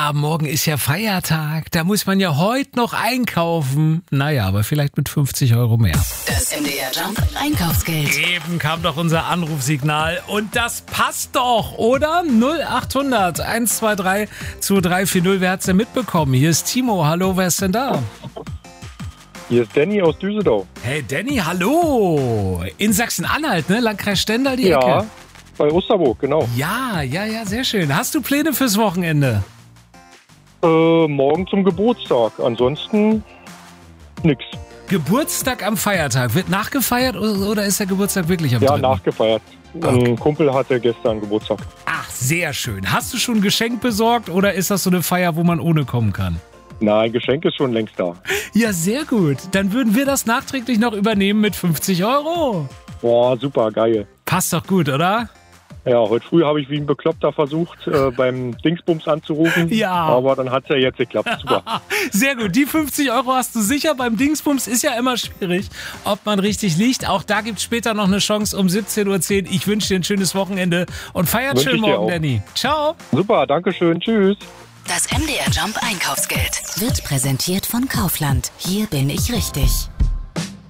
Ja, morgen ist ja Feiertag. Da muss man ja heute noch einkaufen. Naja, aber vielleicht mit 50 Euro mehr. Das MDR Jump Einkaufsgeld. Eben kam doch unser Anrufsignal. Und das passt doch, oder? 0800 123 2340. Wer hat's denn mitbekommen? Hier ist Timo. Hallo, wer ist denn da? Hier ist Danny aus Düsseldorf. Hey Danny, hallo. In Sachsen-Anhalt, ne? Landkreis Stendal, die Ecke. Ja, bei Osterburg, genau. Ja, sehr schön. Hast du Pläne fürs Wochenende? Morgen zum Geburtstag. Ansonsten nix. Geburtstag am Feiertag. Wird nachgefeiert oder ist der Geburtstag wirklich am 3.? Ja, nachgefeiert. Okay. Ein Kumpel hatte gestern Geburtstag. Ach, sehr schön. Hast du schon ein Geschenk besorgt oder ist das so eine Feier, wo man ohne kommen kann? Nein, Geschenk ist schon längst da. Ja, sehr gut. Dann würden wir das nachträglich noch übernehmen mit 50 Euro. Boah, super, geil. Passt doch gut, oder? Ja, heute früh habe ich wie ein Bekloppter versucht, beim Dingsbums anzurufen. Ja. Aber dann hat es ja jetzt geklappt. Super. Sehr gut. Die 50 Euro hast du sicher. Beim Dingsbums ist ja immer schwierig, ob man richtig liegt. Auch da gibt es später noch eine Chance um 17.10 Uhr. Ich wünsche dir ein schönes Wochenende und feiert Wünsch schön ich dir morgen, auch. Danny. Ciao. Super, danke schön. Tschüss. Das MDR Jump Einkaufsgeld wird präsentiert von Kaufland. Hier bin ich richtig.